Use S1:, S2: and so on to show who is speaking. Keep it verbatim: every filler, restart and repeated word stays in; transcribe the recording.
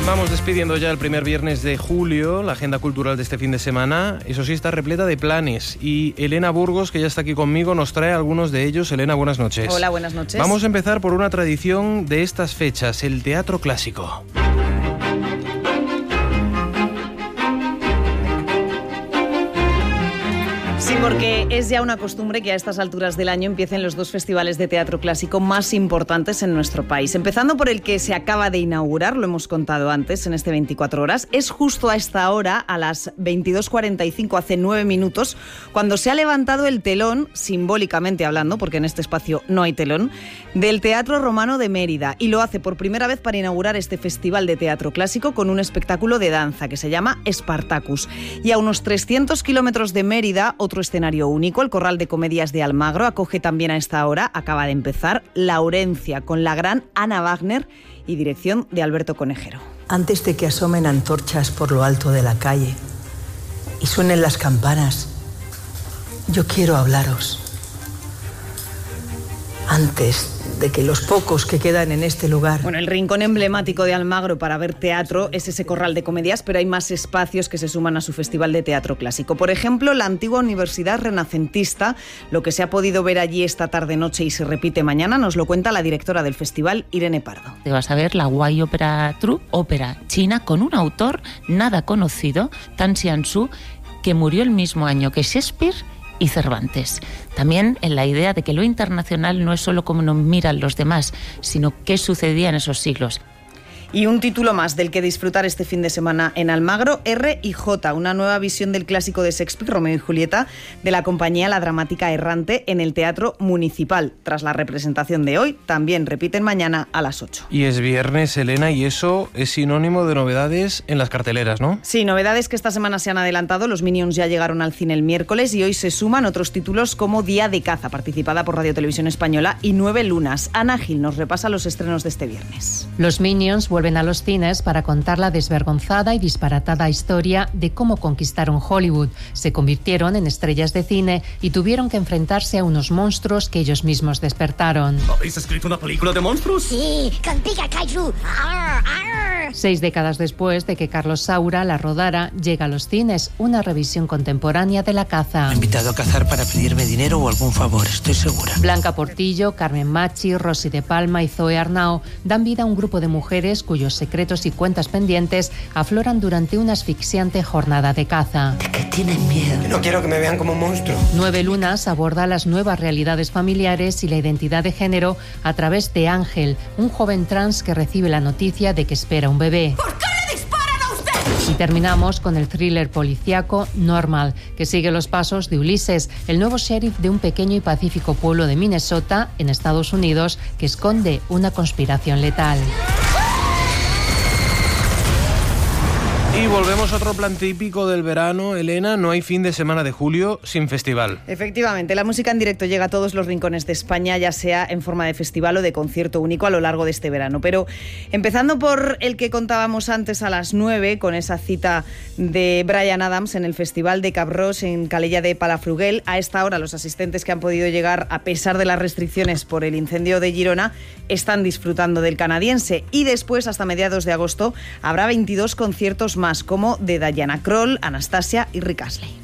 S1: Vamos despidiendo ya el primer viernes de julio. La agenda cultural de este fin de semana, eso sí, está repleta de planes. Y Elena Burgos, que ya está aquí conmigo, nos trae algunos de ellos. Elena, buenas noches.
S2: Hola, buenas noches.
S1: Vamos a empezar por una tradición de estas fechas, el teatro clásico.
S2: Sí, porque es ya una costumbre que a estas alturas del año empiecen los dos festivales de teatro clásico más importantes en nuestro país. Empezando por el que se acaba de inaugurar, lo hemos contado antes en este veinticuatro horas. Es justo a esta hora, a las veintidós cuarenta y cinco, hace nueve minutos, cuando se ha levantado el telón, simbólicamente hablando, porque en este espacio no hay telón, del Teatro Romano de Mérida. Y lo hace por primera vez para inaugurar este festival de teatro clásico con un espectáculo de danza que se llama Spartacus. Y a unos trescientos kilómetros de Mérida, otro escenario único, el Corral de Comedias de Almagro, acoge también a esta hora, acaba de empezar, Laurencia, con la gran Ana Wagner y dirección de Alberto Conejero.
S3: Antes de que asomen antorchas por lo alto de la calle y suenen las campanas, yo quiero hablaros. Antes de que los pocos que quedan en este lugar...
S2: Bueno, el rincón emblemático de Almagro para ver teatro es ese Corral de Comedias, pero hay más espacios que se suman a su festival de teatro clásico. Por ejemplo, la antigua Universidad Renacentista, lo que se ha podido ver allí esta tarde-noche y se repite mañana, nos lo cuenta la directora del festival, Irene Pardo.
S4: Te vas a ver la Guay Opera Troupe, ópera china, con un autor nada conocido, Tan Xiansu, que murió el mismo año que Shakespeare y Cervantes. También en la idea de que lo internacional no es solo cómo nos miran los demás, sino qué sucedía en esos siglos.
S2: Y un título más del que disfrutar este fin de semana en Almagro, R y J, una nueva visión del clásico de Shakespeare, Romeo y Julieta, de la compañía La Dramática Errante en el Teatro Municipal. Tras la representación de hoy, también repiten mañana a las ocho.
S1: Y es viernes, Elena, y eso es sinónimo de novedades en las carteleras, ¿no?
S2: Sí, novedades que esta semana se han adelantado. Los Minions ya llegaron al cine el miércoles y hoy se suman otros títulos como Día de Caza, participada por Radio Televisión Española, y Nueve Lunas. Ana Gil nos repasa los estrenos de este viernes.
S5: Los Minions vuelven a los cines para contar la desvergonzada y disparatada historia de cómo conquistaron Hollywood. Se convirtieron en estrellas de cine y tuvieron que enfrentarse a unos monstruos que ellos mismos despertaron.
S6: ¿Habéis escrito una película de monstruos?
S7: Sí, con Pika Kaiju. Arr, arr.
S5: Seis décadas después de que Carlos Saura la rodara, llega a los cines una revisión contemporánea de la caza.
S8: Me he invitado a cazar para pedirme dinero o algún favor, estoy segura.
S5: Blanca Portillo, Carmen Machi, Rosy de Palma y Zoe Arnao dan vida a un grupo de mujeres cuyos secretos y cuentas pendientes afloran durante una asfixiante jornada de caza.
S8: ¿De qué tienen miedo?
S6: No quiero que me vean como un monstruo.
S5: Nueve Lunas aborda las nuevas realidades familiares y la identidad de género a través de Ángel, un joven trans que recibe la noticia de que espera un bebé.
S7: ¿Por qué le disparan a usted?
S5: Y terminamos con el thriller policíaco Normal, que sigue los pasos de Ulises, el nuevo sheriff de un pequeño y pacífico pueblo de Minnesota, en Estados Unidos, que esconde una conspiración letal.
S1: Y volvemos a otro plan típico del verano, Elena, no hay fin de semana de julio sin festival.
S2: Efectivamente, la música en directo llega a todos los rincones de España, ya sea en forma de festival o de concierto único a lo largo de este verano. Pero empezando por el que contábamos antes a las nueve, con esa cita de Bryan Adams en el Festival de Cap-Ros en Calella de Palafrugell, a esta hora los asistentes que han podido llegar a pesar de las restricciones por el incendio de Girona están disfrutando del canadiense. Y después, hasta mediados de agosto, habrá veintidós conciertos más, como de Diana Krall, Anastasia y Rick Astley.